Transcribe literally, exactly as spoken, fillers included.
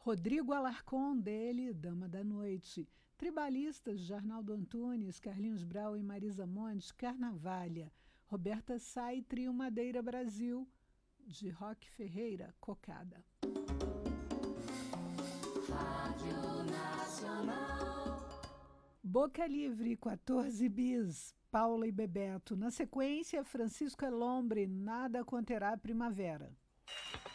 Rodrigo Alarcon, dele, Dama da Noite. Tribalistas, de Arnaldo Antunes, Carlinhos Brau e Marisa Montes, Carnavalha. Roberta Sá e Trio Madeira Brasil, de Roque Ferreira, Cocada. Rádio Nacional. Boca Livre, quatorze bis, Paula e Bebeto. Na sequência, Francisco Elombre, Nada Conterá Primavera.